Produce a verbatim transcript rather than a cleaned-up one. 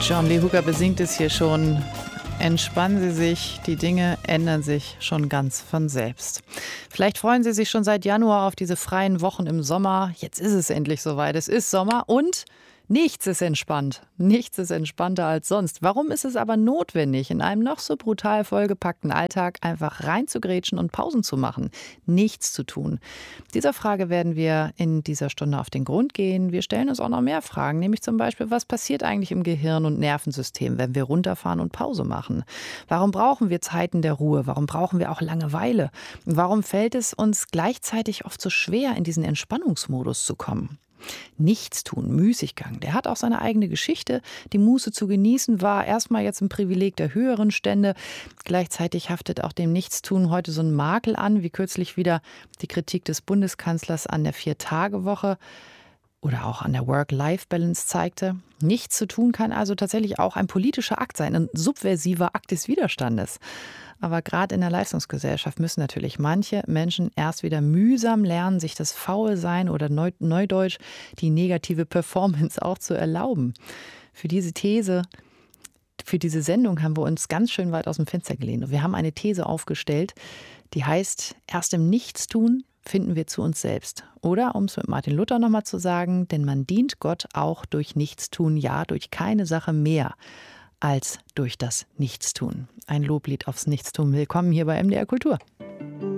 John Lee Hooker besingt es hier schon. Entspannen Sie sich, die Dinge ändern sich schon ganz von selbst. Vielleicht freuen Sie sich schon seit Januar auf diese freien Wochen im Sommer. Jetzt ist es endlich soweit. Es ist Sommer und nichts ist entspannt. Nichts ist entspannter als sonst. Warum ist es aber notwendig, in einem noch so brutal vollgepackten Alltag einfach reinzugrätschen und Pausen zu machen? Nichts zu tun. Dieser Frage werden wir in dieser Stunde auf den Grund gehen. Wir stellen uns auch noch mehr Fragen, nämlich zum Beispiel, was passiert eigentlich im Gehirn und Nervensystem, wenn wir runterfahren und Pause machen? Warum brauchen wir Zeiten der Ruhe? Warum brauchen wir auch Langeweile? Warum fällt es uns gleichzeitig oft so schwer, in diesen Entspannungsmodus zu kommen? Nichtstun, Müßiggang, der hat auch seine eigene Geschichte. Die Muße zu genießen war erstmal jetzt ein Privileg der höheren Stände. Gleichzeitig haftet auch dem Nichtstun heute so ein Makel an, wie kürzlich wieder die Kritik des Bundeskanzlers an der Vier-Tage-Woche oder auch an der Work-Life-Balance zeigte. Nichts zu tun kann also tatsächlich auch ein politischer Akt sein, ein subversiver Akt des Widerstandes. Aber gerade in der Leistungsgesellschaft müssen natürlich manche Menschen erst wieder mühsam lernen, sich das Faulsein oder Neu- Neudeutsch die negative Performance auch zu erlauben. Für diese These, für diese Sendung haben wir uns ganz schön weit aus dem Fenster gelehnt. Und wir haben eine These aufgestellt, die heißt, erst im Nichtstun finden wir zu uns selbst. Oder, um es mit Martin Luther nochmal zu sagen, denn man dient Gott auch durch Nichtstun, ja, durch keine Sache mehr als durch das Nichtstun. Ein Loblied aufs Nichtstun. Willkommen hier bei M D R Kultur.